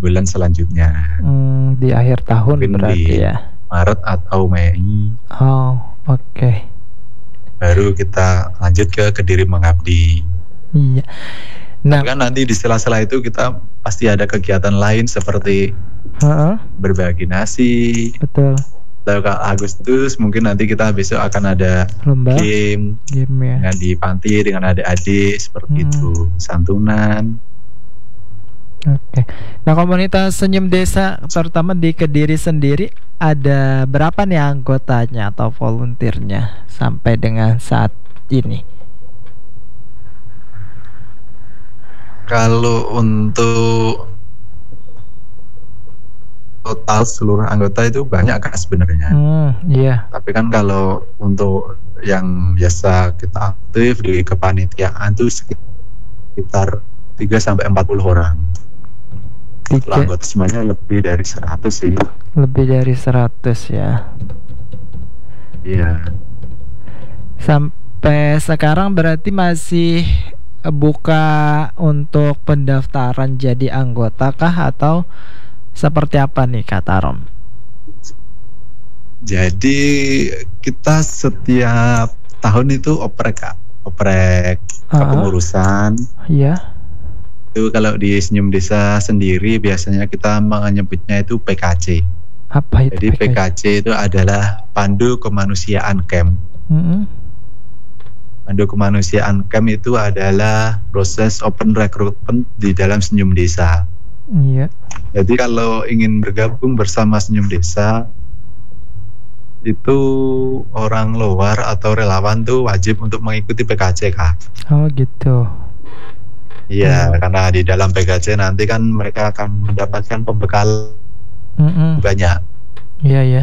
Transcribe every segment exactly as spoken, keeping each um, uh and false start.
bulan selanjutnya. Hmm, di akhir tahun Mungkin berarti di ya. Maret atau Mei. Oh, oke. Okay. Baru kita lanjut ke Kediri Mengabdi. Iya. Nah, kan nanti di sela-sela itu kita pasti ada kegiatan lain seperti uh-uh. berbagi nasi. Betul. Lalu Agustus mungkin nanti kita besok akan ada lomba game, game ya. dengan di panti dengan adik-adik seperti hmm. itu, santunan. Oke. Nah, komunitas Senyum Desa terutama di Kediri sendiri ada berapa nih anggotanya atau volunteernya sampai dengan saat ini? Kalau untuk total seluruh anggota itu banyak kan sebenarnya. Hmm, iya. Tapi kan kalau untuk yang biasa kita aktif di kepanitiaan itu sekitar tiga sampai empat puluh orang. Kalau anggota semuanya lebih dari seratus sih. Lebih dari seratus ya. Iya. Sampai sekarang berarti masih buka untuk pendaftaran jadi anggota kah atau seperti apa nih Kak Tarom? Jadi kita setiap tahun itu oprek Kak, oprek uh-huh. kepengurusan. Iya. Itu kalau di Senyum Desa sendiri biasanya kita menyebutnya itu P K C. Apa itu? Jadi P K C, P K C itu adalah Pandu Kemanusiaan Camp. Mm-hmm. Pandu Kemanusiaan Camp itu adalah proses open recruitment di dalam Senyum Desa. Iya. Jadi kalau ingin bergabung bersama Senyum Desa itu orang luar atau relawan tuh wajib untuk mengikuti P K C Kak. Oh gitu. Iya, hmm. karena di dalam P K C nanti kan mereka akan mendapatkan pembekalan mm-hmm. banyak. Iya ya.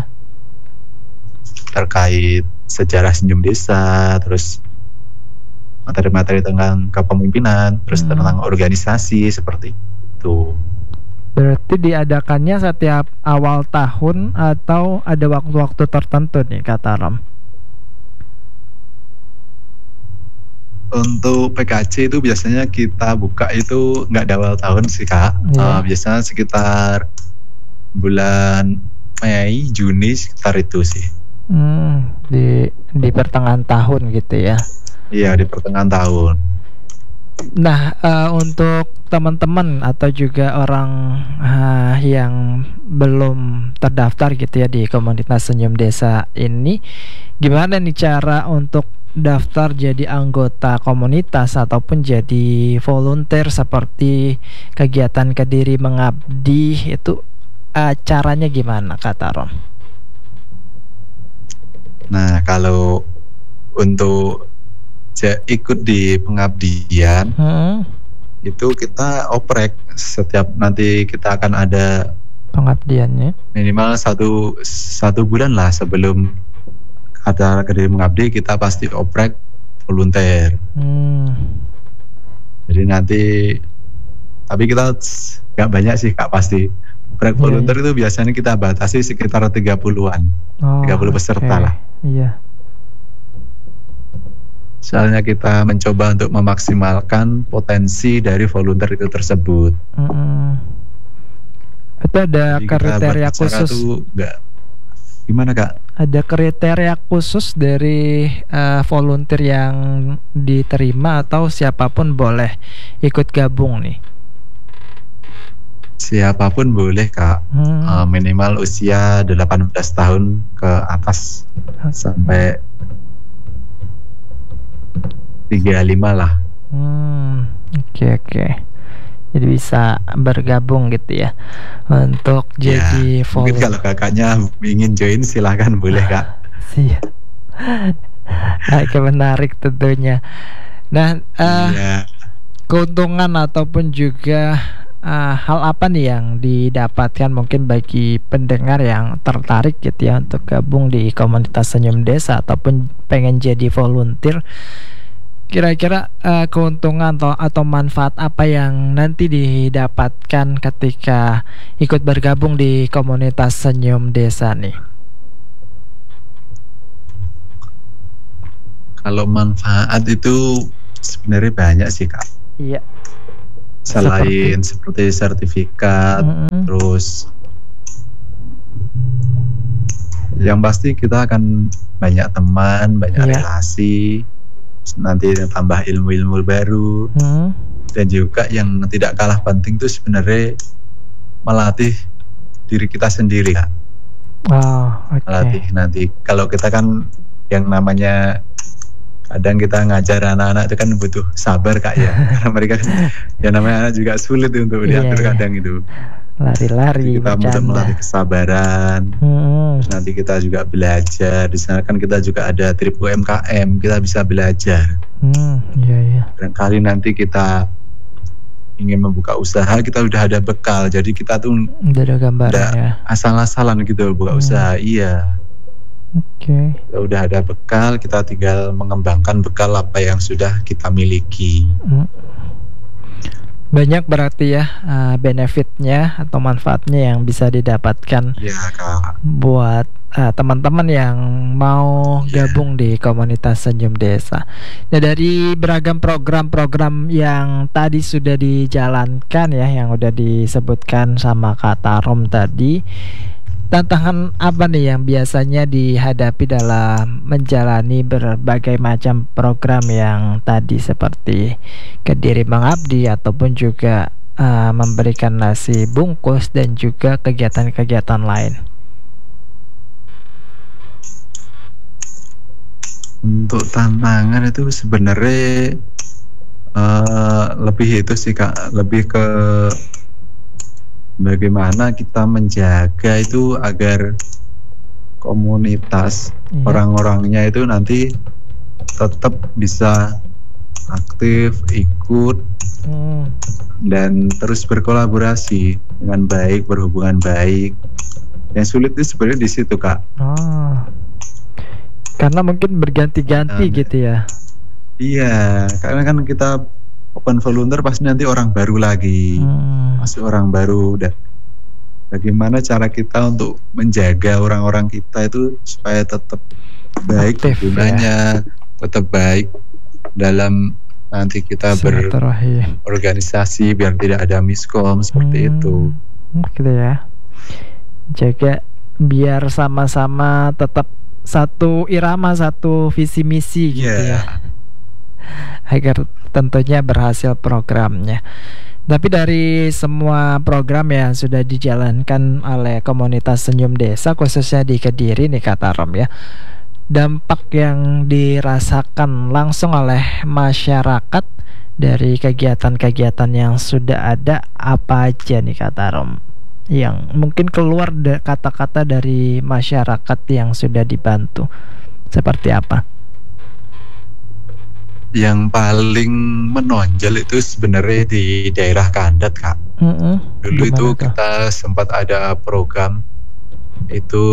Terkait sejarah Senyum Desa, terus materi-materi tentang kepemimpinan, terus hmm. tentang organisasi seperti itu. Berarti diadakannya setiap awal tahun atau ada waktu-waktu tertentu nih Kak Tarom? Untuk P K C itu biasanya kita buka itu nggak di awal tahun sih Kak. Yeah. Uh, biasanya sekitar bulan Mei, Juni sekitar itu sih. Hmm, di di pertengahan tahun gitu ya? Iya, di pertengahan tahun. Nah, uh, untuk teman-teman atau juga orang uh, yang belum terdaftar gitu ya di komunitas Senyum Desa ini, gimana nih cara untuk daftar jadi anggota komunitas ataupun jadi volunteer seperti kegiatan Kediri Mengabdi itu uh, caranya gimana Kak Tarom? Nah, kalau untuk ikut di pengabdian hmm. itu kita oprek setiap nanti kita akan ada pengabdiannya minimal satu satu bulan lah sebelum acara Kediri Mengabdi kita pasti oprek volunteer. Hmm. Jadi nanti tapi kita nggak banyak sih Kak pasti oprek yeah, volunteer yeah. itu biasanya kita batasi sekitar tiga puluhan, oh, tiga puluh peserta okay. lah. Iya. Yeah. Soalnya kita mencoba untuk memaksimalkan potensi dari volunteer itu tersebut. Mm-hmm. Itu ada jadi kriteria khusus? Enggak. Gimana Kak? Ada kriteria khusus dari uh, volunteer yang diterima atau siapapun boleh ikut gabung nih? Siapapun boleh Kak. Hmm. Uh, minimal usia delapan belas tahun ke atas okay. sampai tiga puluh lima lah. Hmm, oke okay, oke. Okay. Jadi bisa bergabung gitu ya untuk ya, jadi volunteer. Mungkin kalau kakaknya ingin join silahkan boleh Kak. Siap. Oke, menarik tentunya. Nah, uh, ya. keuntungan ataupun juga uh, hal apa nih yang didapatkan mungkin bagi pendengar yang tertarik gitu ya untuk gabung di komunitas Senyum Desa ataupun pengen jadi volunteer? Kira-kira uh, keuntungan atau, atau manfaat apa yang nanti didapatkan ketika ikut bergabung di komunitas Senyum Desa nih? Kalau manfaat itu sebenarnya banyak sih Kak. Iya. Selain seperti, seperti sertifikat, mm-hmm. terus yang pasti kita akan banyak teman, banyak yeah. relasi, nanti tambah ilmu-ilmu baru, mm-hmm. dan juga yang tidak kalah penting itu sebenarnya melatih diri kita sendiri, Kak. Oh, okay. Melatih nanti kalau kita kan yang namanya kadang kita ngajar anak-anak itu kan butuh sabar, Kak, ya. Karena mereka yang namanya anak juga sulit untuk diatur, yeah, kadang itu. Lari-lari, kita bercanda. Melatih kesabaran. Hmm. Terus nanti kita juga belajar. Di sana kan kita juga ada trip U M K M, kita bisa belajar. Hmm, iya iya. Barangkali nanti kita ingin membuka usaha, kita udah ada bekal. Jadi kita tuh udah ada gambaran ya. Asal-asalan gitu buka hmm. usaha. Iya. Oke. Okay. Udah ada bekal, kita tinggal mengembangkan bekal apa yang sudah kita miliki. Hmm. Banyak berarti ya uh, benefitnya atau manfaatnya yang bisa didapatkan ya, Kak. Buat uh, teman-teman yang mau yeah. gabung di komunitas Senyum Desa. Nah, dari beragam program-program yang tadi sudah dijalankan ya, yang udah disebutkan sama Kak Tarom tadi, tantangan apa nih yang biasanya dihadapi dalam menjalani berbagai macam program yang tadi seperti Kediri Mengabdi ataupun juga uh, memberikan nasi bungkus dan juga kegiatan-kegiatan lain? Untuk tantangan itu sebenarnya uh, lebih itu sih, Kak, lebih ke bagaimana kita menjaga itu agar komunitas iya. orang-orangnya itu nanti tetap bisa aktif, ikut, hmm. dan terus berkolaborasi dengan baik, berhubungan baik. Yang sulit itu sebenarnya di situ, Kak. Oh. Karena mungkin berganti-ganti nah, gitu ya. Iya, karena kan kita open volunteer pasti nanti orang baru lagi, hmm. masih orang baru. Dan bagaimana cara kita untuk menjaga orang-orang kita itu supaya tetap baik hubungannya, ya. tetap baik dalam nanti kita berorganisasi biar tidak ada miskom seperti hmm. itu. Gitu ya. Jaga biar sama-sama tetap satu irama, satu visi misi gitu yeah. ya. Agar tentunya berhasil programnya. Tapi dari semua program yang sudah dijalankan oleh komunitas Senyum Desa, khususnya di Kediri nih Kak Tarom ya, dampak yang dirasakan langsung oleh masyarakat dari kegiatan-kegiatan yang sudah ada apa aja nih Kak Tarom, yang mungkin keluar de- kata-kata dari masyarakat yang sudah dibantu, seperti apa? Yang paling menonjol itu sebenarnya di daerah Kandat, Kak. Mm-hmm. Dulu Gimana itu tuh? Kita sempat ada program itu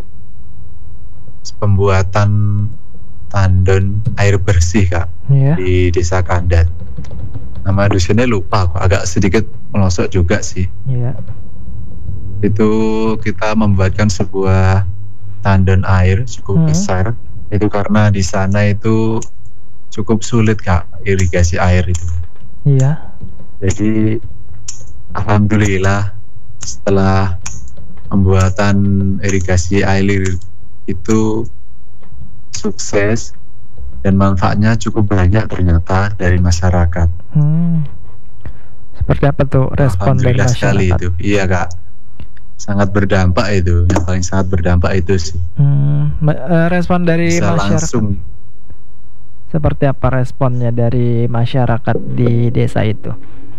pembuatan tandon air bersih, Kak, yeah. di desa Kandat. Nama dusunnya lupa, kok agak sedikit melosok juga sih. Yeah. Itu kita membuatkan sebuah tandon air cukup mm-hmm. besar. Itu karena di sana itu cukup sulit, Kak, irigasi air itu. Iya. Jadi alhamdulillah setelah pembuatan irigasi air itu sukses dan manfaatnya cukup banyak ternyata dari masyarakat. Hmm. Seperti apa tuh respon dari masyarakat? Sekali itu. Iya, Kak. Sangat berdampak itu. Yang paling sangat berdampak itu sih. Hmm. Respon dari Bisa masyarakat. Langsung. Seperti apa responnya dari masyarakat di desa itu?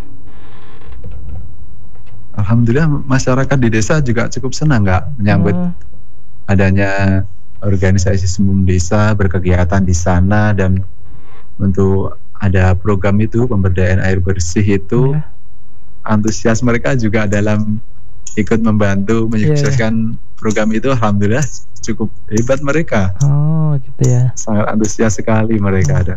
Alhamdulillah masyarakat di desa juga cukup senang, nggak menyambut hmm. adanya organisasi Senyum Desa berkegiatan di sana, dan untuk ada program itu pemberdayaan air bersih itu, yeah. antusias mereka juga dalam ikut membantu menyukseskan yeah, yeah. program itu. Alhamdulillah cukup hebat mereka. Oh, gitu ya. Sangat antusias sekali mereka, hmm. dan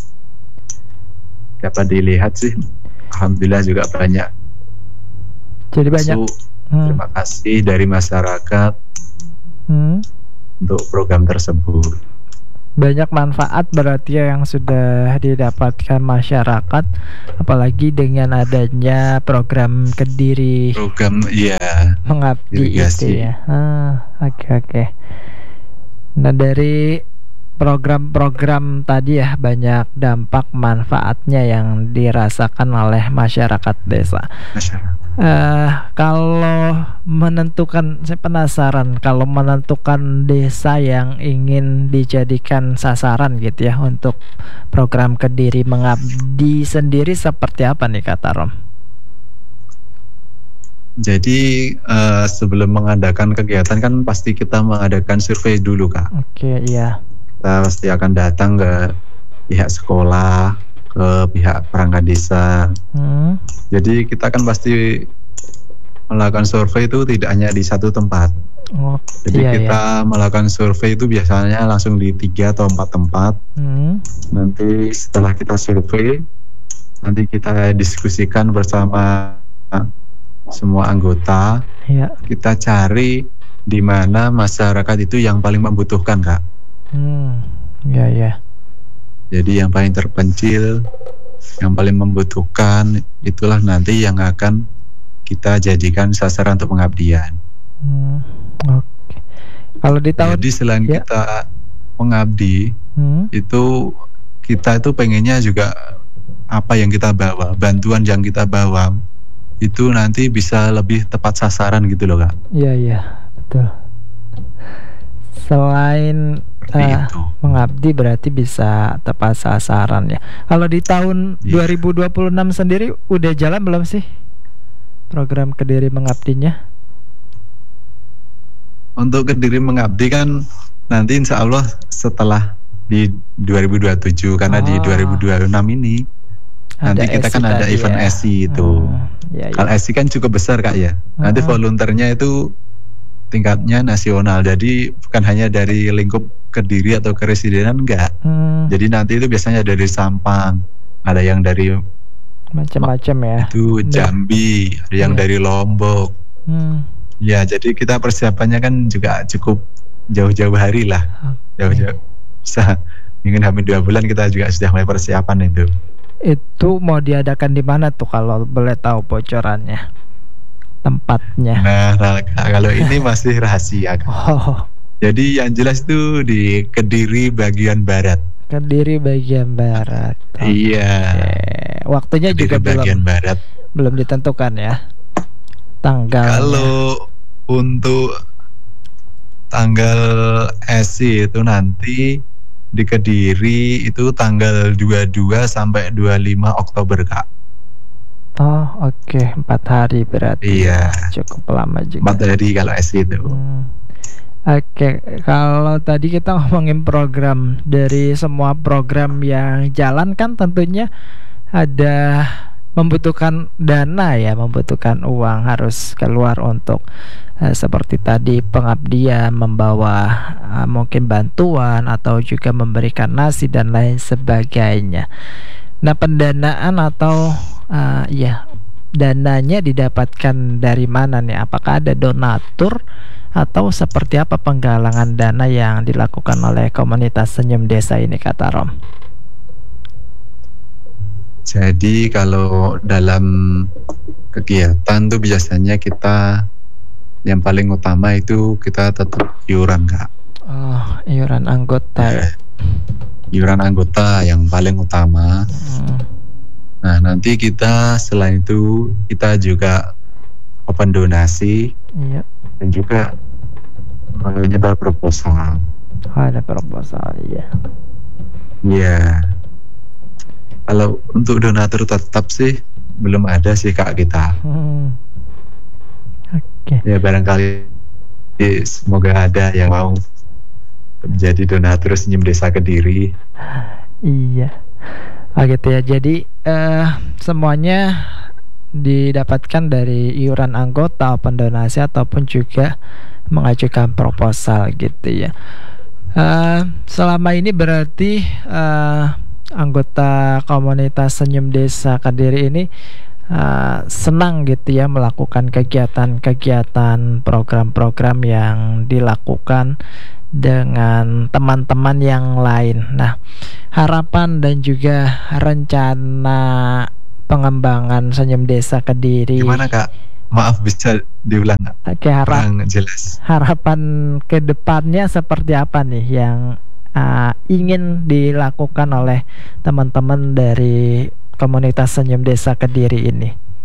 dapat dilihat sih, alhamdulillah juga banyak. Jadi banyak. So, hmm. terima kasih dari masyarakat hmm. untuk program tersebut. banyak manfaat berarti ya yang sudah didapatkan masyarakat, apalagi dengan adanya program Kediri program iya Mengabdi itu ya. Ah, oke okay, oke. Okay. Nah dari program-program tadi ya banyak dampak manfaatnya yang dirasakan oleh masyarakat desa. Masyarakat. Uh, kalau menentukan, saya penasaran kalau menentukan desa yang ingin dijadikan sasaran gitu ya untuk program Kediri Mengabdi sendiri seperti apa nih kata Rom? Jadi uh, sebelum mengadakan kegiatan kan pasti kita mengadakan survei dulu Kak. Oke, okay, iya. Kita pasti akan datang ke pihak sekolah, ke pihak perangkat desa. Hmm. Jadi kita kan pasti melakukan survei itu tidak hanya di satu tempat. Oh, Jadi iya, kita iya. melakukan survei itu biasanya langsung di tiga atau empat tempat. Hmm. Nanti setelah kita survei, nanti kita diskusikan bersama semua anggota. Iya. Kita cari di mana masyarakat itu yang paling membutuhkan, Kak. Hmm, ya ya. Jadi yang paling terpencil, yang paling membutuhkan, itulah nanti yang akan kita jadikan sasaran untuk pengabdian. Hmm, Oke. Okay. Kalau di tahun Jadi selain ya. kita mengabdi, hmm. itu kita itu pengennya juga apa yang kita bawa, bantuan yang kita bawa, itu nanti bisa lebih tepat sasaran gitu loh Kak. Iya iya betul. Selain uh, mengabdi berarti bisa tepat sasaran ya. Kalau di tahun yeah. dua ribu dua puluh enam sendiri udah jalan belum sih program Kediri Mengabdinya? Untuk Kediri Mengabdi kan nanti insya Allah setelah di dua ribu dua puluh tujuh karena oh. di dua ribu dua puluh enam ini ada nanti kita kan ada event ya. S I itu. Hmm, ya, ya. Kalau S I kan cukup besar Kak ya. Hmm. Nanti volunteernya itu tingkatnya nasional. Jadi bukan hanya dari lingkup Kediri atau keresidenan enggak. Hmm. Jadi nanti itu biasanya dari Sampang, ada yang dari macam-macam ya. Itu Jambi, ada yang ya. dari Lombok. Hmm. Ya, jadi kita persiapannya kan juga cukup jauh-jauh hari lah. Okay. Jauh-jauh. Bisa mungkin hampir dua bulan kita juga sudah mulai persiapan itu. Itu mau diadakan di mana tuh kalau boleh tahu bocorannya? Tempatnya. Nah, nah kalau ini masih rahasia. Oh. Jadi yang jelas itu di Kediri bagian barat. Kediri bagian barat. Oh. Iya. Okay. Waktunya Kediri juga bagian belum barat. Belum ditentukan ya. Tanggalnya. Kalau untuk tanggal S I itu nanti di Kediri itu tanggal dua puluh dua sampai dua puluh lima Oktober Kak. Oh oke okay. empat hari berarti. Iya. Cukup lama juga. Empat hari kalau S I itu. Hmm. Oke, okay. Kalau tadi kita ngomongin program, dari semua program yang jalan kan tentunya ada membutuhkan dana ya, membutuhkan uang, harus keluar untuk uh, seperti tadi pengabdian, membawa uh, mungkin bantuan atau juga memberikan nasi dan lain sebagainya. Nah, pendanaan atau uh, ya dananya didapatkan dari mana nih? Apakah ada donatur atau seperti apa penggalangan dana yang dilakukan oleh komunitas Senyum Desa ini kata Rom? Jadi kalau dalam kegiatan tuh biasanya kita yang paling utama itu kita tetap iuran Kak. Oh, iuran anggota ya. Iuran anggota yang paling utama. Hmm. Nah nanti kita selain itu kita juga open donasi. Iya. Dan juga menyebar proposal. Oh, ada proposal ya. Iya. Kalau untuk donatur tetap sih belum ada sih Kak kita. Hmm. Oke. Okay. Ya barangkali semoga ada yang mau menjadi donatur Senyum Desa Kediri. Iya. Oh gitu ya. Jadi uh, semuanya didapatkan dari iuran anggota, open donasi ataupun juga mengajukan proposal gitu ya. Uh, selama ini berarti uh, anggota komunitas Senyum Desa Kediri ini uh, senang gitu ya melakukan kegiatan-kegiatan program-program yang dilakukan dengan teman-teman yang lain. Nah, harapan dan juga rencana pengembangan Senyum Desa Kediri. Gimana Kak? Maaf, bisa diulang nggak? Oke, harap, jelas. harapan ke depannya seperti apa nih yang uh, ingin dilakukan oleh teman-teman dari komunitas Senyum Desa Kediri ini?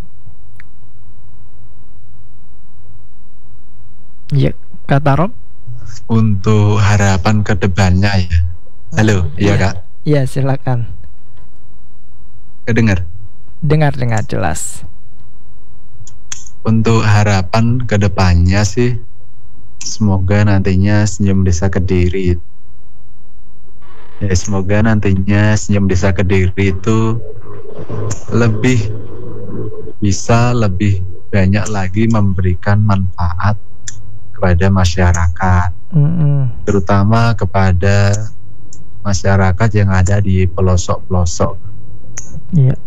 Ya, Kak Tarom? Untuk harapan ke depannya ya. Halo, iya ya, Kak? Iya, silakan. Kedengar? Dengar-dengar jelas. Untuk harapan ke depannya sih, semoga nantinya Senyum Desa Kediri, ya, semoga nantinya Senyum Desa Kediri itu lebih bisa lebih banyak lagi memberikan manfaat kepada masyarakat, mm-hmm. terutama kepada masyarakat yang ada di pelosok-pelosok. Iya.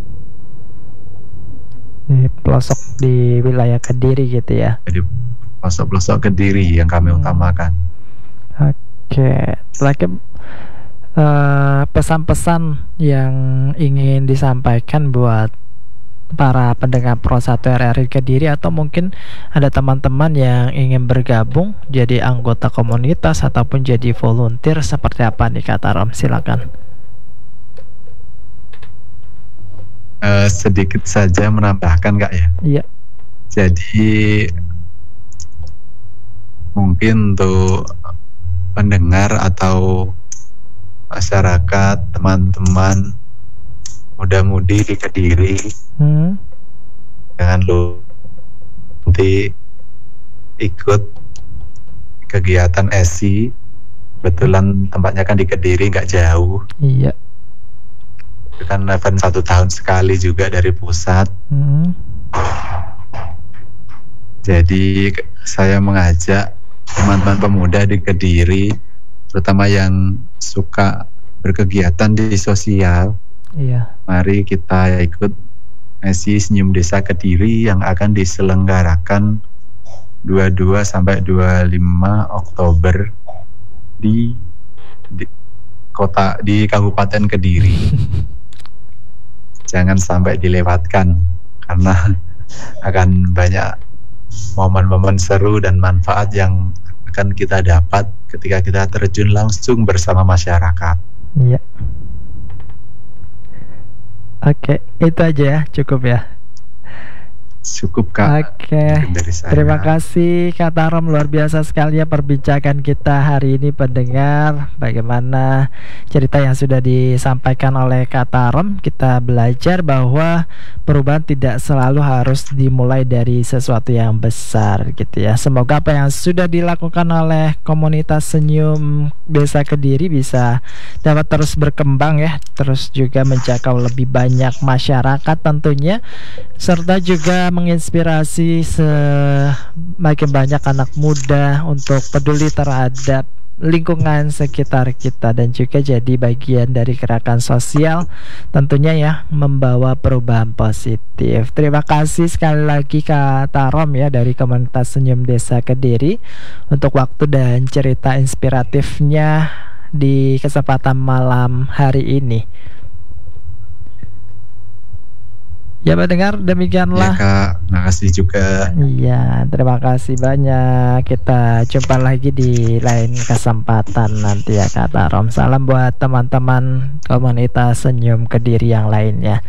Di pelosok di wilayah Kediri gitu ya. Di pelosok-pelosok Kediri yang kami hmm. utamakan. Oke, lagi uh, pesan-pesan yang ingin disampaikan buat para pendengar Pro satu R R I Kediri, atau mungkin ada teman-teman yang ingin bergabung jadi anggota komunitas ataupun jadi volunteer, seperti apa nih Kak Tarom? Silakan. Uh, sedikit saja menambahkan Kak ya. Iya. Jadi mungkin untuk pendengar atau masyarakat, teman-teman muda-mudi di Kediri, hmm. jangan lupa nanti ikut kegiatan S I. Kebetulan tempatnya kan di Kediri, nggak jauh. Iya. Itu kan event satu tahun sekali juga dari pusat. Hmm. Jadi saya mengajak teman-teman pemuda di Kediri, terutama yang suka berkegiatan di sosial. Iya. Mari kita ikut S I Senyum Desa Kediri yang akan diselenggarakan dua puluh dua sampai dua puluh lima Oktober di, di kota di Kabupaten Kediri. Jangan sampai dilewatkan karena akan banyak momen-momen seru dan manfaat yang akan kita dapat ketika kita terjun langsung bersama masyarakat. Iya. Oke, itu aja ya, cukup ya. Cukup Kak. Oke, terima kasih Kak Tarom, luar biasa sekali ya perbincangan kita hari ini pendengar. Bagaimana cerita yang sudah disampaikan oleh Kak Tarom, kita belajar bahwa perubahan tidak selalu harus dimulai dari sesuatu yang besar gitu ya. Semoga apa yang sudah dilakukan oleh komunitas Senyum Desa Kediri bisa dapat terus berkembang ya, terus juga menjangkau lebih banyak masyarakat tentunya, serta juga menginspirasi semakin banyak anak muda untuk peduli terhadap lingkungan sekitar kita dan juga jadi bagian dari gerakan sosial, tentunya ya membawa perubahan positif. Terima kasih sekali lagi Kak Tarom ya dari komunitas Senyum Desa Kediri untuk waktu dan cerita inspiratifnya di kesempatan malam hari ini. Ya pendengar, demikianlah. Ya Kak, terima kasih juga. Iya, terima kasih banyak. Kita jumpa lagi di lain kesempatan nanti ya Kak Tarom. Salam buat teman-teman komunitas Senyum Kediri yang lainnya.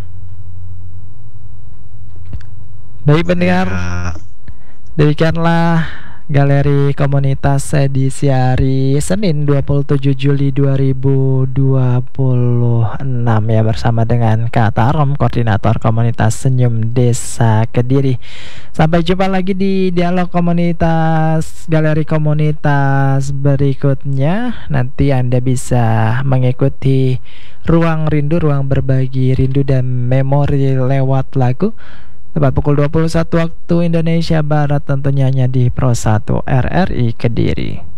Baik pendengar, ya. Demikianlah Galeri Komunitas edisi hari Senin dua puluh tujuh Juli dua ribu dua puluh enam ya, bersama dengan Kak Tarom, koordinator komunitas Senyum Desa Kediri. Sampai jumpa lagi di dialog komunitas Galeri Komunitas berikutnya. Nanti Anda bisa mengikuti Ruang Rindu, ruang berbagi rindu dan memori lewat lagu tepat pukul dua puluh satu waktu Indonesia Barat, tentunya hanya di Pro satu R R I Kediri.